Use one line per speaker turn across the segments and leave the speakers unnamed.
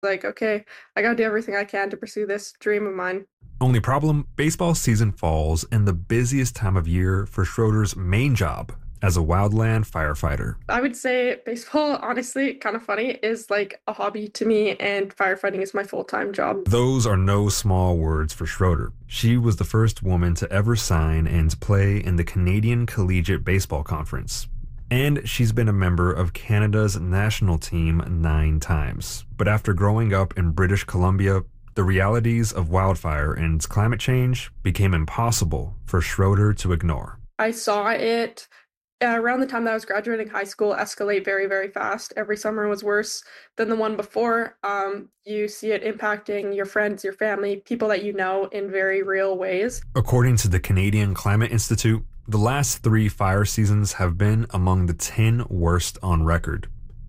Like, okay, I gotta do everything I can to pursue this dream of mine.
Only problem, baseball season falls in the busiest time of year for Schroeder's main job as a wildland firefighter.
I would say baseball, honestly, kind of funny, is like a hobby to me, and firefighting is my full-time job.
Those are no small words for Schroeder. She was the first woman to ever sign and play in the Canadian Collegiate Baseball Conference. And she's been a member of Canada's national team 9 times. But after growing up in British Columbia, the realities of wildfire and climate change became impossible for Schroeder to ignore.
I saw it around the time that I was graduating high school escalate very, very fast. Every summer was worse than the one before. You see it impacting your friends, your family, people that you know in very real ways.
According to the Canadian Climate Institute, the last 3 fire seasons have been among the 10 worst on record.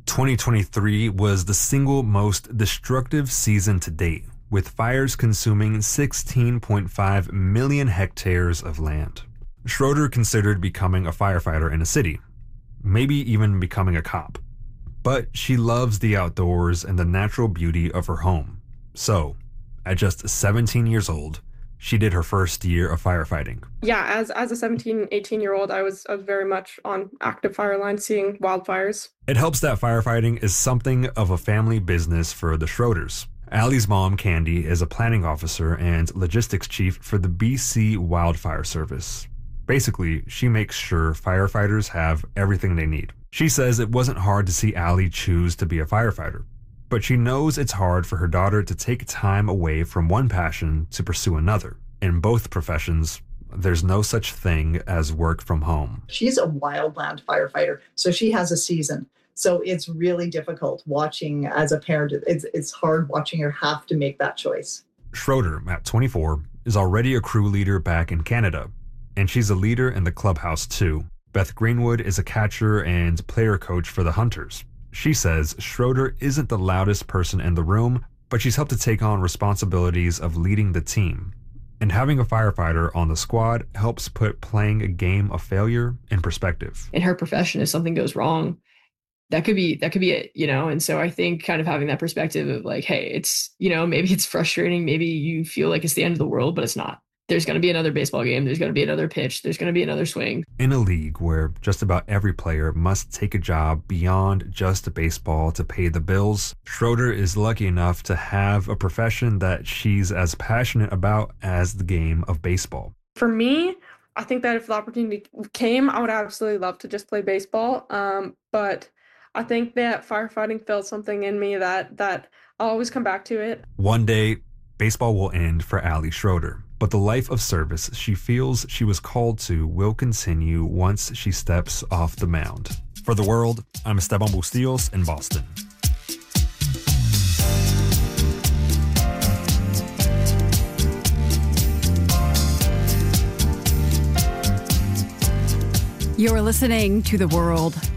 2023 was the single most destructive season to date, with fires consuming 16.5 million hectares of land. Schroeder considered becoming a firefighter in a city, maybe even becoming a cop. But she loves the outdoors and the natural beauty of her home. So, at just 17 years old, she did her first year of firefighting.
Yeah, as a 17, 18-year-old, I was very much on active fire lines, seeing wildfires.
It helps that firefighting is something of a family business for the Schroeders. Allie's mom, Candy, is a planning officer and logistics chief for the BC Wildfire Service. Basically, she makes sure firefighters have everything they need. She says it wasn't hard to see Allie choose to be a firefighter, but she knows it's hard for her daughter to take time away from one passion to pursue another. In both professions, there's no such thing as work from home.
She's a wildland firefighter, so she has a season. So it's really difficult watching as a parent. It's hard watching her have to make that choice.
Schroeder, at 24, is already a crew leader back in Canada, and she's a leader in the clubhouse too. Beth Greenwood is a catcher and player coach for the Hunters. She says Schroeder isn't the loudest person in the room, but she's helped to take on responsibilities of leading the team. And having a firefighter on the squad helps put playing a game of failure in perspective.
In her profession, if something goes wrong, that could be it, And so I think kind of having that perspective of like, hey, it's, maybe it's frustrating. Maybe you feel like it's the end of the world, but it's not. There's going to be another baseball game. There's going to be another pitch. There's going to be another swing.
In a league where just about every player must take a job beyond just baseball to pay the bills, Schroeder is lucky enough to have a profession that she's as passionate about as the game of baseball.
For me, I think that if the opportunity came, I would absolutely love to just play baseball. But I think that firefighting felt something in me that I'll always come back to it.
One day, baseball will end for Allie Schroeder, but the life of service she feels she was called to will continue once she steps off the mound. For The World, I'm Esteban Bustillos in Boston.
You're listening to The World.